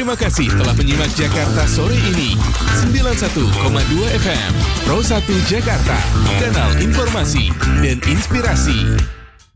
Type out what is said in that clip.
Terima kasih telah menyimak Jakarta sore ini. 91,2 FM, Pro 1 Jakarta, kanal informasi dan inspirasi.